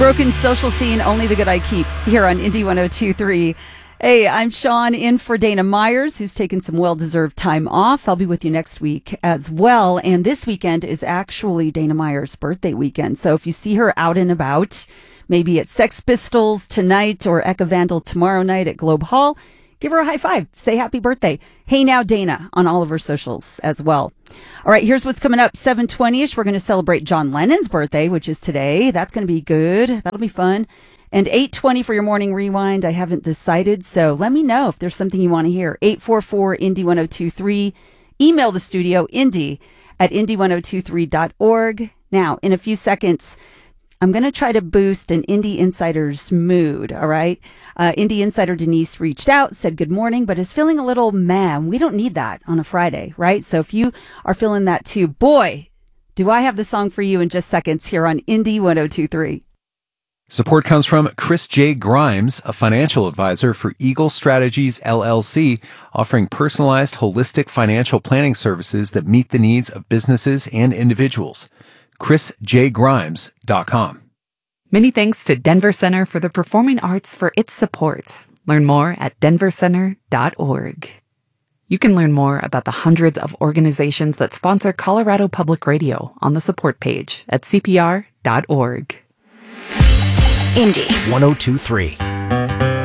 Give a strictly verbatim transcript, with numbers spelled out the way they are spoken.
Broken social scene, only the good I keep, here on Indy one oh two three. Hey, I'm Sean, in for Dana Myers, who's taken some well-deserved time off. I'll be with you next week as well. And this weekend is actually Dana Myers' birthday weekend. So if you see her out and about, maybe at Sex Pistols tonight or Eka Vandal tomorrow night at Globe Hall, give her a high five. Say happy birthday. Hey Now Dana on all of her socials as well. All right, here's what's coming up. seven twenty-ish, we're going to celebrate John Lennon's birthday, which is today. That's going to be good. That'll be fun. And eight twenty for your morning rewind. I haven't decided, so let me know if there's something you want to hear. eight four four Indy one oh two three. Email the studio, indy at indy one oh two three dot org. Now, in a few seconds, I'm going to try to boost an Indie Insider's mood, all right? Uh, Indie Insider Denise reached out, said good morning, but is feeling a little meh. We don't need that on a Friday, right? So if you are feeling that too, boy, do I have the song for you in just seconds here on Indy one oh two three. Support comes from Chris J. Grimes, a financial advisor for Eagle Strategies, L L C, offering personalized, holistic financial planning services that meet the needs of businesses and individuals. chris j grimes dot com. Many thanks to Denver Center for the Performing Arts for its support. Learn more at denver center dot org. You can learn more about the hundreds of organizations that sponsor Colorado Public Radio on the support page at c p r dot org. Indy one oh two three.